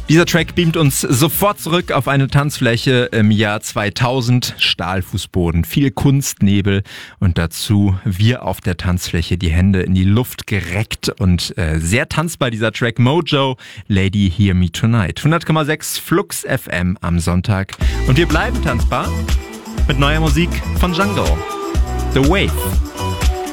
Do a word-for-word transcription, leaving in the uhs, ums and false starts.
Dieser Track beamt uns sofort zurück auf eine Tanzfläche im Jahr zweitausend. Stahlfußboden, viel Kunstnebel und dazu wir auf der Tanzfläche, die Hände in die Luft gereckt und äh, sehr tanzbar dieser Track. Mojo, Lady Hear Me Tonight. hundert Komma sechs Flux F M am Sonntag. Und wir bleiben tanzbar mit neuer Musik von Django. The Wave.